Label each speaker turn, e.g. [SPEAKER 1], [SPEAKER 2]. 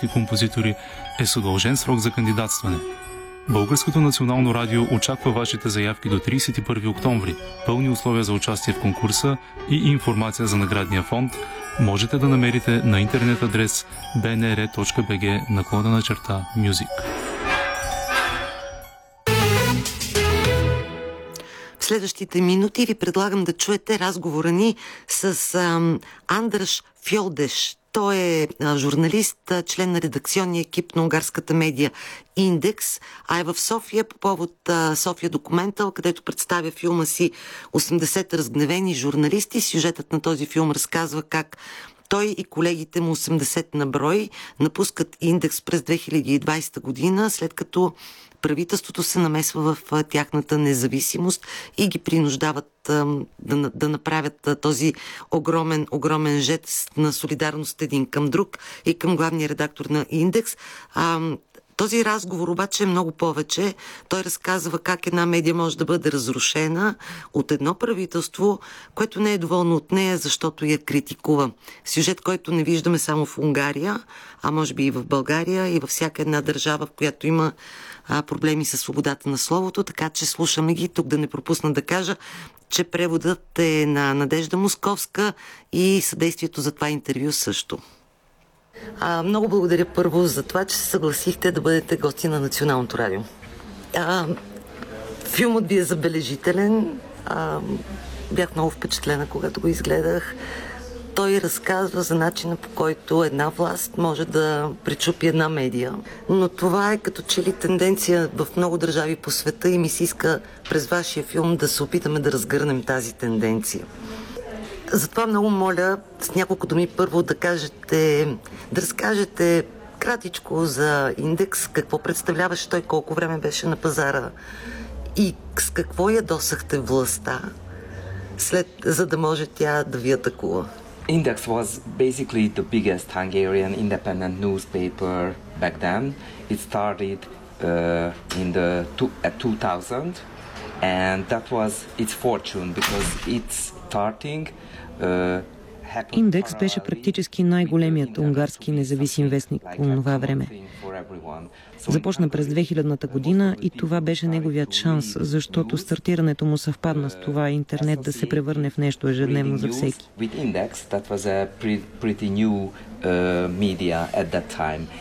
[SPEAKER 1] български композитори е с удължен срок за кандидатстване. Българското национално радио очаква вашите заявки до 31 октомври. Пълни условия за участие в конкурса и информация за наградния фонд можете да намерите на интернет адрес bnr.bg/music.
[SPEAKER 2] В следващите минути ви предлагам да чуете разговора ни с Андраш Фьолдеш. Той е журналист, член на редакционния екип на унгарската медия Индекс, а е в София по повод София Документал, където представя филма си 80 разгневени журналисти. Сюжетът на този филм разказва как той и колегите му 80 на брой напускат Индекс през 2020 година, след като правителството се намесва в тяхната независимост и ги принуждават да направят този огромен жест на солидарност един към друг и към главния редактор на Индекс. Този разговор обаче е много повече. Той разказва как една медия може да бъде разрушена от едно правителство, което не е доволно от нея, защото я критикува. Сюжет, който не виждаме само в Унгария, а може би и в България, и във всяка една държава, в която има проблеми с свободата на словото, така че слушаме ги. Тук да не пропусна да кажа, че преводът е на Надежда Московска и съдействието за това интервю също. Много благодаря първо за това, че се съгласихте да бъдете гости на Националното радио. Филмът ви е забележителен. Бях много впечатлена, когато го изгледах. Той разказва за начина, по който една власт може да пречупи една медия. Но това е като че ли тенденция в много държави по света и ми се иска през вашия филм да се опитаме да разгърнем тази тенденция. Затова много моля с няколко думи първо да разкажете кратичко за Индекс, какво представляваше той, колко време беше на пазара и с какво ядосахте властта, за да може тя да ви атакува.
[SPEAKER 3] Index was basically the biggest Hungarian independent newspaper back then. It started at 2000, and that was its fortune because its starting
[SPEAKER 4] Индекс беше практически най-големият унгарски независим вестник по това време. Започна през 2000-та година и това беше неговият шанс, защото стартирането му съвпадна с това интернет да се превърне в нещо ежедневно за всеки.